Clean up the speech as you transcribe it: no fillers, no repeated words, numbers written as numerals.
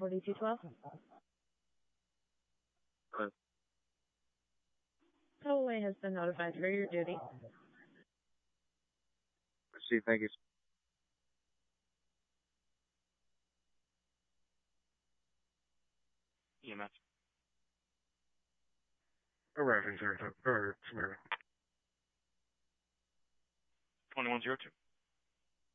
4212. Hello. Tollway has been notified for your duty. Proceed, thank you. EMS. Arriving, sir. Or, Samara. 2102.